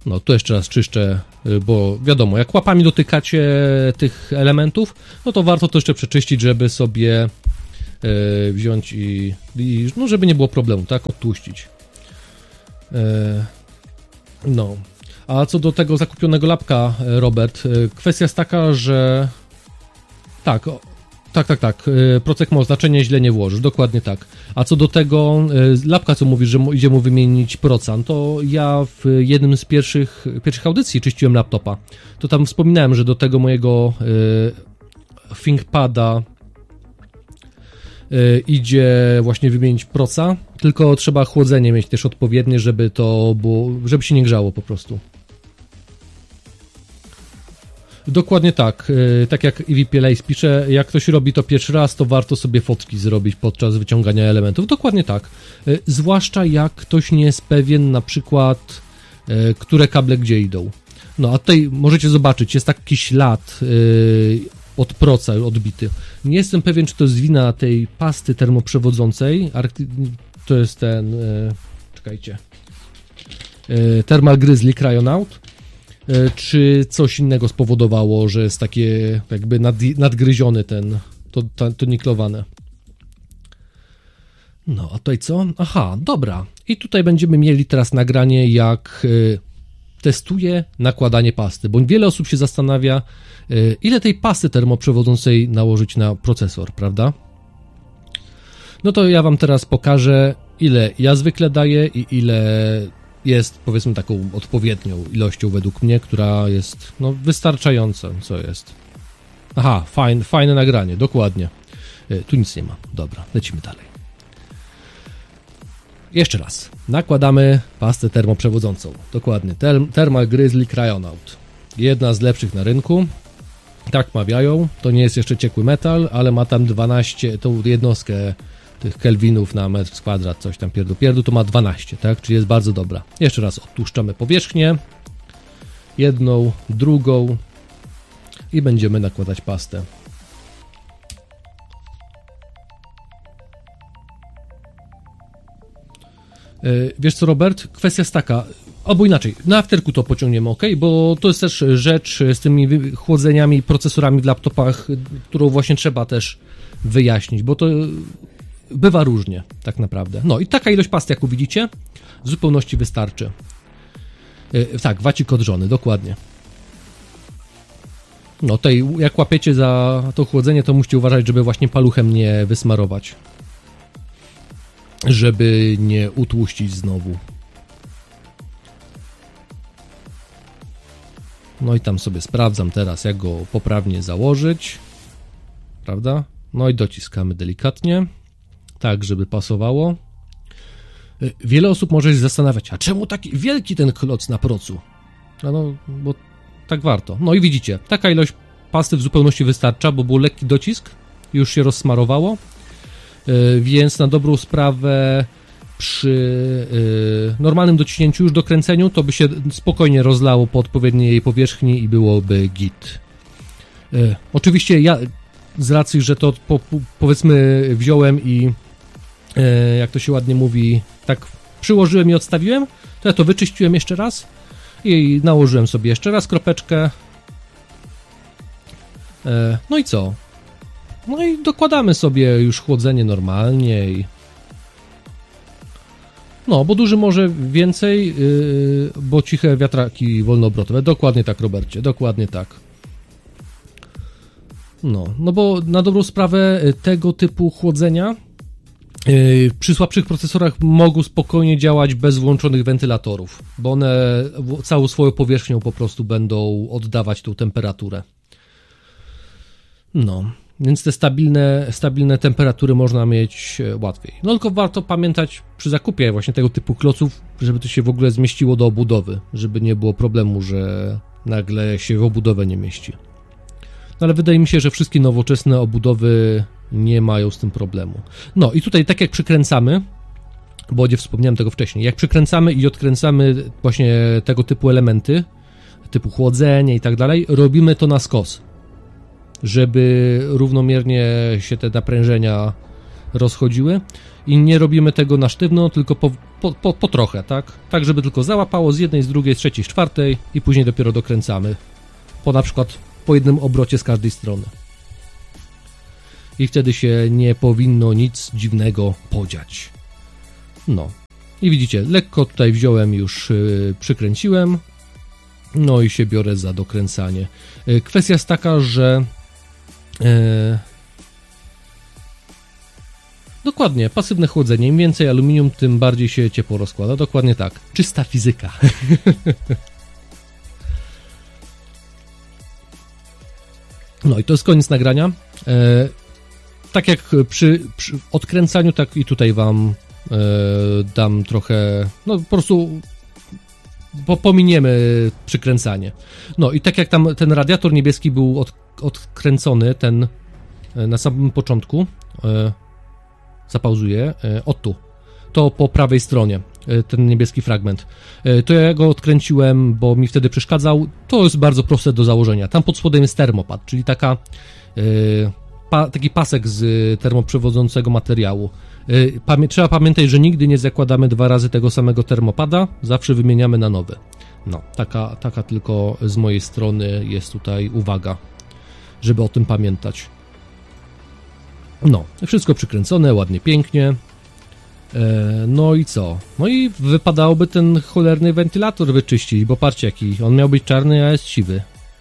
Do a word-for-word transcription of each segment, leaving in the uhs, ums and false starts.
No, tu jeszcze raz czyszczę, bo wiadomo, jak łapami dotykacie tych elementów, no to warto to jeszcze przeczyścić, żeby sobie e, wziąć i, i, no żeby nie było problemu, tak, odtłuścić. E, no, a co do tego zakupionego lapka, Robert, kwestia jest taka, że tak, tak, tak, tak, procek ma oznaczenie, źle nie włożysz, dokładnie tak. A co do tego lapka, co mówisz, że idzie mu wymienić procan, to ja w jednym z pierwszych, pierwszych audycji czyściłem laptopa. To tam wspominałem, że do tego mojego y, ThinkPada y, idzie właśnie wymienić proca, tylko trzeba chłodzenie mieć też odpowiednie, żeby to było, żeby się nie grzało po prostu. Dokładnie tak, tak jak E V P Lace pisze, jak ktoś robi to pierwszy raz, to warto sobie fotki zrobić podczas wyciągania elementów, dokładnie tak, zwłaszcza jak ktoś nie jest pewien na przykład, które kable gdzie idą. No a tutaj możecie zobaczyć, jest taki ślad od proca odbity. Nie jestem pewien, czy to jest wina tej pasty termoprzewodzącej, to jest ten, czekajcie, Thermal Grizzly Cryonaut, czy coś innego spowodowało, że jest takie jakby nad, nadgryziony ten, to, to, to niklowane. No, a tutaj co? Aha, dobra. I tutaj będziemy mieli teraz nagranie, jak y, testuję nakładanie pasty, bo wiele osób się zastanawia, y, ile tej pasty termoprzewodzącej nałożyć na procesor, prawda? No to ja wam teraz pokażę, ile ja zwykle daję i ile jest, powiedzmy, taką odpowiednią ilością według mnie, która jest, no, wystarczająca, co jest. Aha, fajne, fajne nagranie, dokładnie. Y, tu nic nie ma. Dobra, lecimy dalej. Jeszcze raz. Nakładamy pastę termoprzewodzącą. Dokładnie. Thermal Grizzly Cryonaut. Jedna z lepszych na rynku. Tak mawiają. To nie jest jeszcze ciekły metal, ale ma tam dwanaście, tą jednostkę tych kelwinów na metr kwadrat, coś tam pierdu pierdu, to ma dwanaście, tak? Czyli jest bardzo dobra. Jeszcze raz odtłuszczamy powierzchnię. Jedną, drugą i będziemy nakładać pastę. Wiesz co, Robert? Kwestia jest taka, albo inaczej, na afterku to pociągniemy, ok? Bo to jest też rzecz z tymi chłodzeniami, procesorami w laptopach, którą właśnie trzeba też wyjaśnić, bo to bywa różnie, tak naprawdę. No i taka ilość pasty, jak widzicie, w zupełności wystarczy. Yy, tak, wacik odżony, dokładnie. No tutaj, jak łapiecie za to chłodzenie, to musicie uważać, żeby właśnie paluchem nie wysmarować. Żeby nie utłuścić znowu. No i tam sobie sprawdzam teraz, jak go poprawnie założyć. Prawda? No i dociskamy delikatnie. Tak, żeby pasowało. Wiele osób może się zastanawiać, a czemu taki wielki ten kloc na procu? No, no, bo tak warto. No i widzicie, taka ilość pasty w zupełności wystarcza, bo był lekki docisk, już się rozsmarowało. Więc na dobrą sprawę przy normalnym dociśnięciu, już dokręceniu, to by się spokojnie rozlało po odpowiedniej powierzchni i byłoby git. Oczywiście ja z racji, że to po, powiedzmy wziąłem i jak to się ładnie mówi, tak przyłożyłem i odstawiłem, to ja to wyczyściłem jeszcze raz i nałożyłem sobie jeszcze raz kropeczkę. No i co? No i dokładamy sobie już chłodzenie normalnie i... No, bo duży może więcej, yy, bo ciche wiatraki wolnoobrotowe. Dokładnie tak, Robercie, dokładnie tak. No, no bo na dobrą sprawę tego typu chłodzenia yy, przy słabszych procesorach mogą spokojnie działać bez włączonych wentylatorów, bo one całą swoją powierzchnią po prostu będą oddawać tą temperaturę. No... Więc te stabilne, stabilne temperatury można mieć łatwiej. No tylko warto pamiętać przy zakupie właśnie tego typu kloców, żeby to się w ogóle zmieściło do obudowy, żeby nie było problemu, że nagle się w obudowę nie mieści. No ale wydaje mi się, że wszystkie nowoczesne obudowy nie mają z tym problemu. No i tutaj tak jak przykręcamy, bo nie wspomniałem tego wcześniej, jak przykręcamy i odkręcamy właśnie tego typu elementy, typu chłodzenie i tak dalej, robimy to na skos, żeby równomiernie się te naprężenia rozchodziły i nie robimy tego na sztywno, tylko po, po, po, po trochę, tak? Tak, żeby tylko załapało z jednej, z drugiej, z trzeciej, z czwartej i później dopiero dokręcamy. Po na przykład po jednym obrocie z każdej strony. I wtedy się nie powinno nic dziwnego podziać. No. I widzicie, lekko tutaj wziąłem, już yy, przykręciłem. No i się biorę za dokręcanie. Yy, kwestia jest taka, że yy, dokładnie, pasywne chłodzenie. Im więcej aluminium, tym bardziej się ciepło rozkłada. Dokładnie tak. Czysta fizyka. No i to jest koniec nagrania. E, tak jak przy, przy odkręcaniu, tak i tutaj wam e, dam trochę, no po prostu po, pominiemy przykręcanie. No i tak jak tam ten radiator niebieski był od, odkręcony, ten e, na samym początku, e, zapauzuję, e, o tu, to po prawej stronie, e, ten niebieski fragment, e, to ja go odkręciłem, bo mi wtedy przeszkadzał. To jest bardzo proste do założenia. Tam pod spodem jest termopad, czyli taka, e, pa, taki pasek z termoprzewodzącego materiału. E, pamię trzeba pamiętać, że nigdy nie zakładamy dwa razy tego samego termopada, zawsze wymieniamy na nowy. No, taka, taka tylko z mojej strony jest tutaj uwaga, żeby o tym pamiętać. No, wszystko przykręcone, ładnie, pięknie. No i co? No i wypadałoby ten cholerny wentylator wyczyścić, bo patrzcie jaki, on miał być czarny, a jest siwy.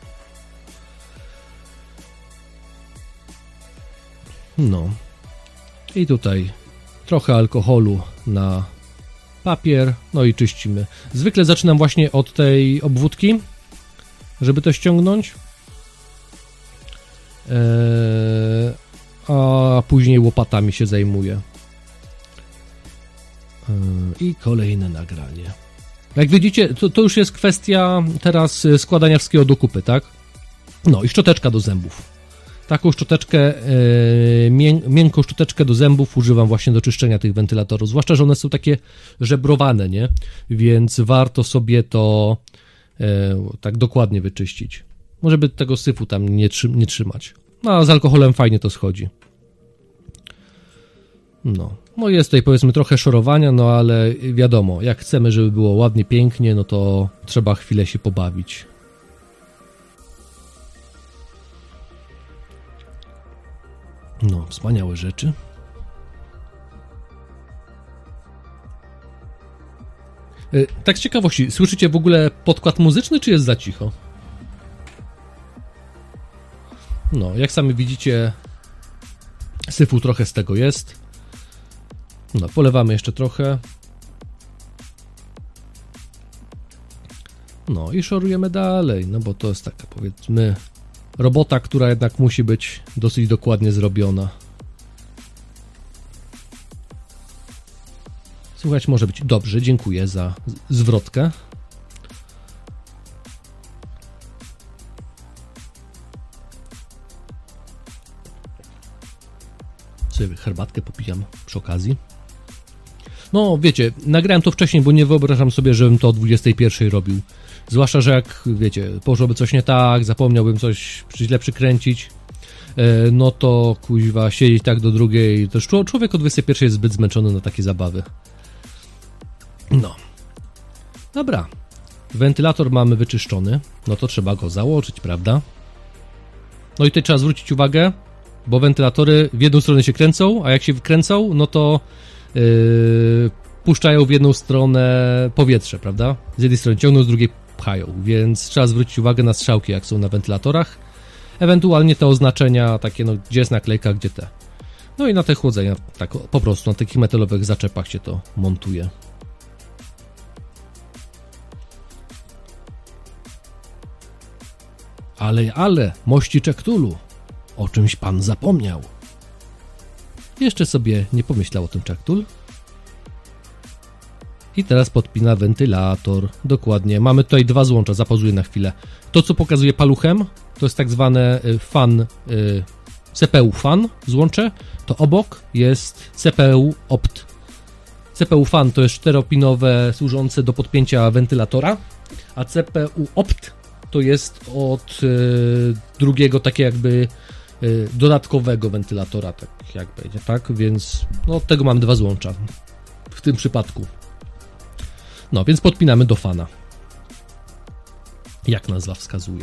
No. I tutaj trochę alkoholu na papier, no i czyścimy. Zwykle zaczynam właśnie od tej obwódki, żeby to ściągnąć. Eee, a później łopatami się zajmuję. I kolejne nagranie. Jak widzicie, to, to już jest kwestia teraz składania wszystkiego do kupy, tak? No i szczoteczka do zębów. Taką szczoteczkę, e, mię, miękką szczoteczkę do zębów używam właśnie do czyszczenia tych wentylatorów. Zwłaszcza, że one są takie żebrowane, nie? Więc warto sobie to e, tak dokładnie wyczyścić. Może by tego syfu tam nie, trzy, nie trzymać. No a z alkoholem fajnie to schodzi. No. No jest tutaj powiedzmy trochę szorowania, no ale wiadomo, jak chcemy, żeby było ładnie, pięknie, no to trzeba chwilę się pobawić. No, wspaniałe rzeczy. Yy, tak z ciekawości, słyszycie w ogóle podkład muzyczny, czy jest za cicho? No, jak sami widzicie, syfu trochę z tego jest. No, polewamy jeszcze trochę. No i szorujemy dalej, no bo to jest taka, powiedzmy, robota, która jednak musi być dosyć dokładnie zrobiona. Słuchać może być dobrze, dziękuję za zwrotkę. Sobie herbatkę popijam przy okazji. No wiecie, nagrałem to wcześniej, bo nie wyobrażam sobie, żebym to o dwudziestej pierwszej robił. Zwłaszcza, że jak, wiecie, poszłoby coś nie tak, zapomniałbym coś źle przykręcić, no to kuźwa, siedzieć tak do drugiej. Też człowiek o dwudziestej pierwszej jest zbyt zmęczony na takie zabawy. No. Dobra. Wentylator mamy wyczyszczony, no to trzeba go założyć, prawda? No i tutaj trzeba zwrócić uwagę, bo wentylatory w jedną stronę się kręcą, a jak się kręcą, no to yy, puszczają w jedną stronę powietrze, prawda? Z jednej strony ciągną, z drugiej pchają, więc trzeba zwrócić uwagę na strzałki, jak są na wentylatorach. Ewentualnie te oznaczenia, takie no, gdzie jest naklejka, gdzie te. No i na te chłodzenia, tak po prostu na takich metalowych zaczepach się to montuje. Ale, ale, mości Czektulu, o czymś pan zapomniał. Jeszcze sobie nie pomyślał o tym Czektul. I teraz podpina wentylator. Dokładnie. Mamy tutaj dwa złącza. Zapauzuję na chwilę. To, co pokazuje paluchem, to jest tak zwane fan, C P U fan złącze. To obok jest C P U opt. C P U fan to jest czteropinowe, służące do podpięcia wentylatora, a C P U opt to jest od y, drugiego, takie jakby y, dodatkowego wentylatora, tak jak będzie, tak? Więc no, od tego mam dwa złącza w tym przypadku. No, więc podpinamy do fana. Jak nazwa wskazuje.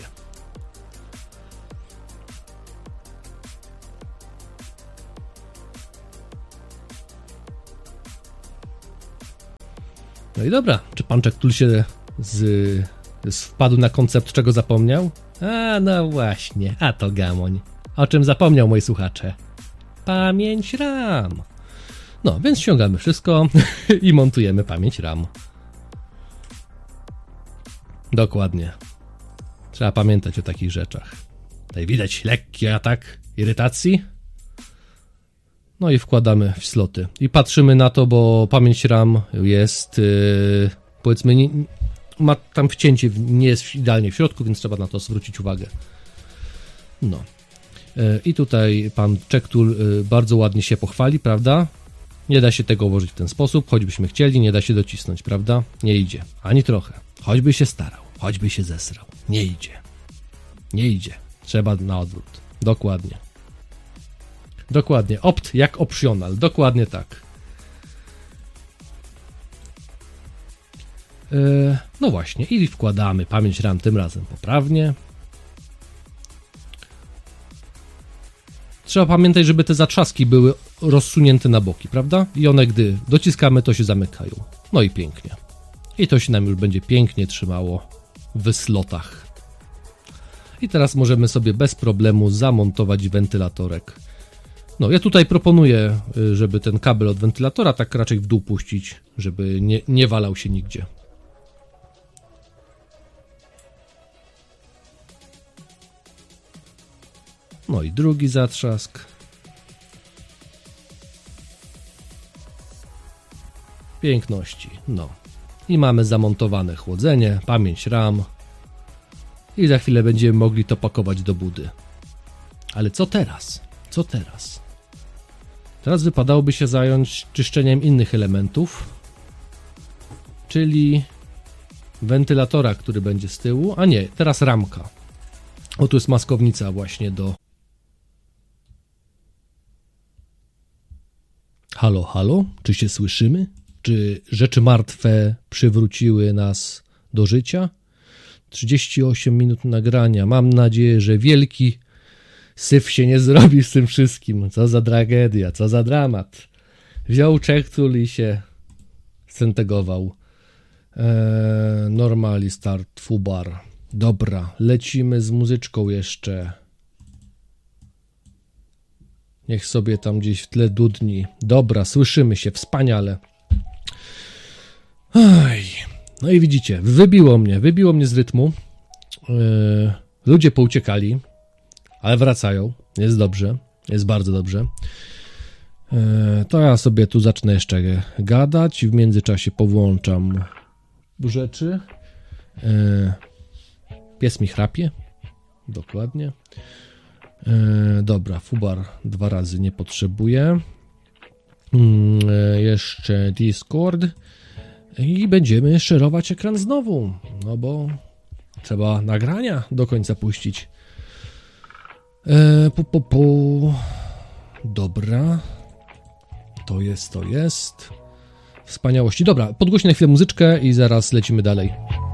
No i dobra, czy pan Czektul się z, z wpadł na koncept, czego zapomniał? A, no właśnie, a to gamoń. O czym zapomniał, moi słuchacze? Pamięć RAM. No, więc ściągamy wszystko i montujemy pamięć RAM. Dokładnie. Trzeba pamiętać o takich rzeczach. Tutaj widać lekki atak irytacji. No i wkładamy w sloty. I patrzymy na to, bo pamięć RAM jest, yy, powiedzmy, nie, ma tam wcięcie, nie jest idealnie w środku, więc trzeba na to zwrócić uwagę. No. Yy, I tutaj pan Czektul yy, bardzo ładnie się pochwali, prawda? Nie da się tego ułożyć w ten sposób, choćbyśmy chcieli, nie da się docisnąć, prawda? Nie idzie. Ani trochę. Choćby się starał, choćby się zesrał. Nie idzie. Nie idzie. Trzeba na odwrót. Dokładnie. Dokładnie. Opt jak optional. Dokładnie tak. Yy, no właśnie. I wkładamy pamięć RAM tym razem poprawnie. Trzeba pamiętać, żeby te zatrzaski były rozsunięte na boki, prawda? I one, gdy dociskamy, to się zamykają. No i pięknie. I to się nam już będzie pięknie trzymało w slotach. I teraz możemy sobie bez problemu zamontować wentylatorek. No, ja tutaj proponuję, żeby ten kabel od wentylatora tak raczej w dół puścić, żeby nie, nie walał się nigdzie. No i drugi zatrzask. Piękności. No. I mamy zamontowane chłodzenie, pamięć RAM. I za chwilę będziemy mogli to pakować do budy. Ale co teraz? Co teraz? Teraz wypadałoby się zająć czyszczeniem innych elementów, czyli wentylatora, który będzie z tyłu, a nie, teraz ramka. O, tu jest maskownica właśnie do... Halo, halo? Czy się słyszymy? Czy rzeczy martwe przywróciły nas do życia? trzydzieści osiem minut nagrania. Mam nadzieję, że wielki syf się nie zrobi z tym wszystkim. Co za tragedia, co za dramat. Wziął Czektul i się scentegował. Eee, normali start fubar. Dobra, lecimy z muzyczką jeszcze. Niech sobie tam gdzieś w tle dudni. Dobra, słyszymy się, wspaniale. Aj. No i widzicie, wybiło mnie, wybiło mnie z rytmu. Yy, ludzie pouciekali, ale wracają. Jest dobrze, jest bardzo dobrze. Yy, to ja sobie tu zacznę jeszcze gadać. W międzyczasie powłączam rzeczy. Yy, pies mi chrapie. Dokładnie. Yy, dobra, fubar dwa razy nie potrzebuję. Yy, jeszcze Discord. I będziemy szerować ekran znowu, no bo trzeba nagrania do końca puścić. Eee, pu, pu, pu. Dobra. To jest, to jest. Wspaniałości. Dobra, podgłośnij na chwilę muzyczkę i zaraz lecimy dalej.